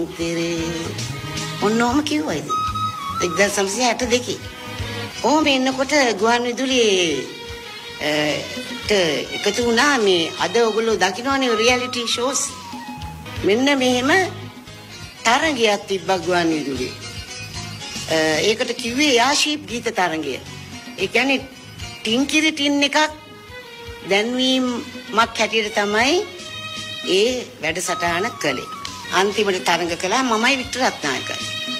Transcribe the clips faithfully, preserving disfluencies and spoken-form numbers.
ඔන්නෝම කිව්වා ඉතින්. එක්දහස් නවසිය අටදෙකේ. ඕම එන්නකොට ගුවන් විදුලියේ එකතු වුණා මේ අද ඔයගොල්ලෝ දකින්නවනේ රියැලිටි ෂෝස්. මෙන්න මෙහෙම තරංගයක් තිබ්බා ගුවන් විදුලියේ. ඒකට කිව්වේ යාෂීප් ගීත තරංගය. ඒ කියන්නේ ටින්කිරි ටින් එකක් දැන්වීමක් හැටියට තමයි ඒ වැඩසටහන කළේ. අන්තිමට තරංග කළා මමයි වික්ටර් රත්නායකයි.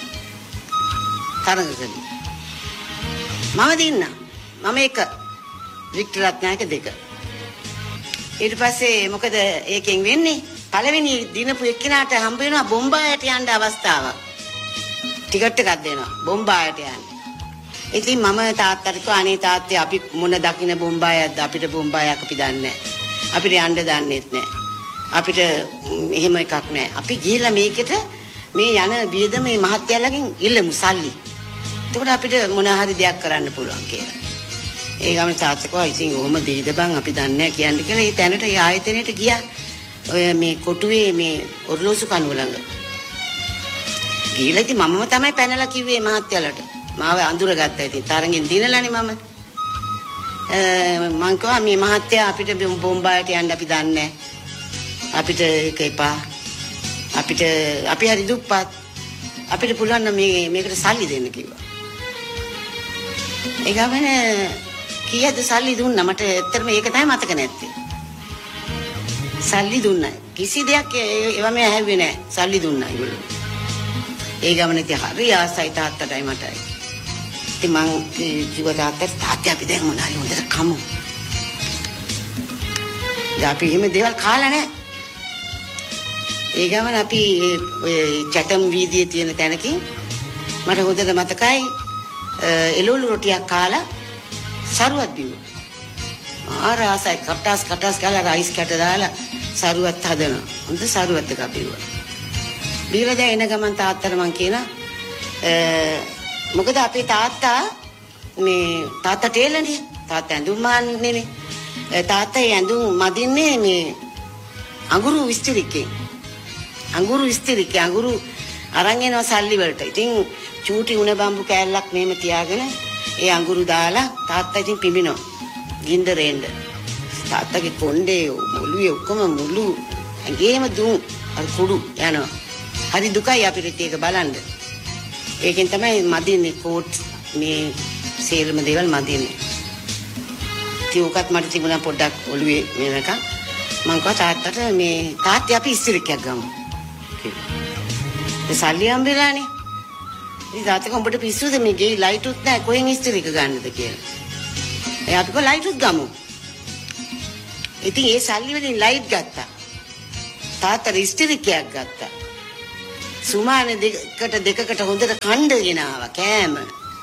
තරංග කළේ. මම දින්න. මම එක වික්ටර් රත්නායක දෙක. ඊට පස්සේ මොකද ඒකෙන් වෙන්නේ? පළවෙනි දිනපු එක්කිනාට හම්බ වෙනවා බොම්බායට යන්න අවස්ථාවක්. ටිකට් එකක් දෙනවා බොම්බායට යන්න. ඉතින් මම තාත්තට කිව්වා අනේ තාත්තේ අපි මොන දකින්න බොම්බායක්ද අපිට බොම්බායක් අපි දන්නේ නැහැ. අපිට යන්න දන්නේත් නැහැ. අපිට එහෙම එකක් නැහැ. අපි ගිහිල්ලා මේකට මේ යන වියදම මේ මහත්යලගෙන් ඉල්ලමු සල්ලි. එතකොට අපිට මොන හරි දෙයක් කරන්න පුළුවන් කියලා. ඒ ගමන් තාත්තා කිව්වා ඉතින් ඔහොම දෙයිද බං අපි දන්නේ නැහැ කියන්නේ කියලා. ඒ තැනට ඒ ආයතනයට ගියා. ඔය මේ කොටුවේ මේ ඔර්ලෝසු කනුව ළඟ. ගිහලා ඉතින් මමම තමයි පැනලා කිව්වේ මහත්යලට. මාව අඳුරගත්තා ඉතින් තරගෙන් දිනලානේ මම. මං කිව්වා මේ මහත්තයා අපිට බොම්බායට යන්න අපි දන්නේ නැහැ. අපිට ඒක එපා. අපිට අපි හරි දුප්පත්. අපිට පුළුවන් නම් මේ මේකට සල්ලි දෙන්න කිව්වා. ඒ ගමන කීයද සල්ලි දුන්නා මට ඇත්තටම ඒක තමයි මතක නැත්තේ. සල්ලි දුන්නා. කිසි දෙයක් ඒව මේ ඇහුවේ නැහැ. සල්ලි දුන්නා ඒගොල්ලෝ. ඒ ගමන ඉතින් හරි ආසයි තාත්තටයි මටයි. ඉතින් මං කිව්වා තාත්තට තාත්තා අපි දැන් මොනවා හරි හොඳට කමු. දැන් අපි එහෙම දේවල් කාලා නැහැ. ඒ ගමන අපි ඔය චැටම් වීදියේ තියෙන තැනකින් මට හොඳට මතකයි එළවලු රොටියක් කාලා සරුවත් බිව්වා. ආරාසයි කටස් කටස් කාලා රයිස් කැට දාලා සරුවත් හදනවා. හොඳ සරුවත් එකක් බිව්වා. බීලා දැන් එන ගමන් තාත්තට මං කියනවා මොකද අපේ තාත්තා මේ තාත්තා ටේලර්නේ. තාත්තා ඇඳුම් මාන්නේනේ. තාත්තා ඇඳුම් මදින්නේ මේ අඟුරු විස්තරිකේ. අඟුරු විස්තරිකේ අඟුරු අරන් එනවා සල්ලි වලට. ඉතින් චූටි උණ බම්බු කෑල්ලක් මෙහෙම තියාගෙන ඒ අඟුරු දාලා තාත්තා ඉතින් පිඹිනවා. ගින්දරෙන්ද. තාත්තගේ කොණ්ඩේ ඔළුවේ ඔක්කොම මුළු ඇඟේම දුම් අර කුඩු යනවා. හරි දුකයි අපිට ඒක බලන්න. ඒකෙන් තමයි මදින්නේ කෝට් මේ සේරම දේවල් මදින්නේ. ඉතින් උකත් මට තිබුණා පොඩ්ඩක් ඔළුවේ මේක. මං කිව්වා තාත්තට මේ තාත්තේ අපි ඉස්තිරිකයක් ගමු. ඒ සල්ලි හම්බෙලානේ. ඉතින් තාත්තා උඹට පිස්සුද මේ ගේ ලයිට් උත් නැහැ කොහෙන් ඉස්තිරික ගන්නද කියලා. ඒ අපි කො ලයිට් උත් ගමු. ඉතින් ඒ සල්ලි වලින් ලයිට් ගත්තා. තාත්තා ඉස්තිරිකයක් ගත්තා. සුමානේ දෙකට දෙකකට හොඳට කණ්ඩ ගෙනාවා කෑම.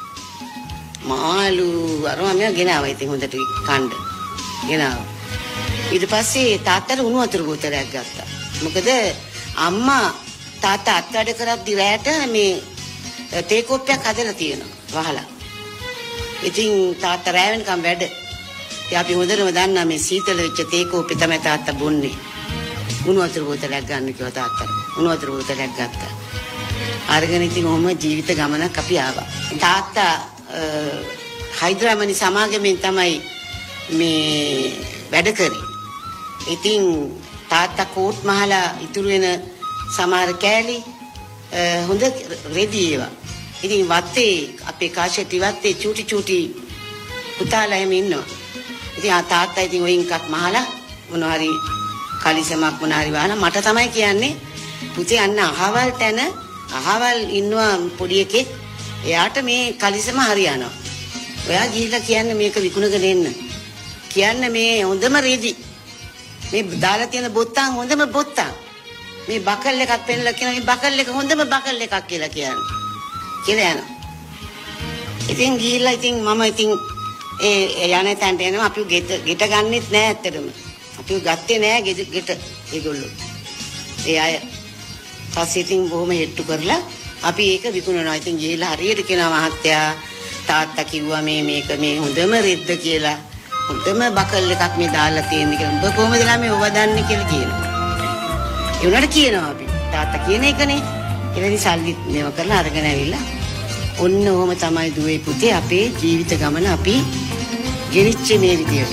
මාළු අරම මෙයා ගෙනාවා ඉතින් හොඳට කණ්ඩ ගෙනාවා. ඊට පස්සේ තාත්තට උණු වතුර බෝතලයක් ගත්තා. මොකද අම්මා තාත්තා අත්වැඩ කරද්දි රැට මේ තේ කෝප්පයක් හදලා තියෙනවා වහලා. ඉතින් තාත්තා රැ වෙනකම් වැඩ. ඉතින් අපි හොඳටම දන්නා මේ සීතල වෙච්ච තේ කෝප්පේ තමයි තාත්තා බොන්නේ. උණු වතුර බෝතලයක් ගන්න කිව්වා තාත්තා. උණු වතුර බෝතලයක් ගත්තා. අරගෙන ඉතින් ඔහොම ජීවිත ගමනක් අපි ආවා. තාත්තා හයිඩ්‍රාමනි සමාගමෙන් තමයි මේ වැඩ කරේ. ඉතින් තාත්තා කෝට් මහලා ඉතුරු වෙන සමහර කෑලි හොඳ රෙදි ඒවා. ඉතින් වත්තේ අපේ කාශටි වත්තේ චූටි චූටි පුතාලා එහෙම ඉන්නවා. ඉතින් ආ තාත්තා ඉතින් ඔයින් එකක් මහලා මොනවා හරි කලිසමක් මොනවා හරි වහලා මට තමයි කියන්නේ පුතේ අන්න අහවල් තැන අහවල් ඉන්නවා පොඩි එකෙක් එයාට මේ කලිසම හරියනවා. ඔයා ගිහිල්ලා කියන්න මේක විකුණගෙන එන්න. කියන්න මේ හොඳම රෙදි. මේ දාලා තියෙන බොත්තම් හොඳම බොත්තම්. මේ බකල් එකක් පෙන්නලා කියන මේ බකල් එක හොඳම බකල් එකක් කියලා කියන්නේ. කියලා යනවා. ඉතින් ගිහිල්ලා ඉතින් මම ඉතින් ඒ යන්නේ තැනට එනවා අපි ගෙට ගෙට ගන්නෙත් නෑ ඇත්තටම. අපි ගත්තේ නෑ ගෙට ගෙට ඒගොල්ලෝ. ඒ අය පස්සේ ඉතින් බොහොම හෙට්ටු කරලා අපි ඒක විකුණනවා. ඉතින් ගිහිල්ලා හරියට කියනවා මහත්තයා තාත්තා කිව්වා මේ මේක මේ හොඳම රෙද්ද කියලා. හොඳම බකල් එකක් මේ දාලා තියෙන කියලා. උඹ කොහමද ළමයි ඔව දන්නේ කියලා කියනවා. ඒ උනට කියනවා අපි. තාත්තා කියන එකනේ. එවැනි සල්ලි මේව කරලා අරගෙන ඇවිල්ලා ඔන්න ඔහම තමයි දුවේ පුතේ අපේ ජීවිත ගමන අපි ගෙනිච්ච මේ විදියට.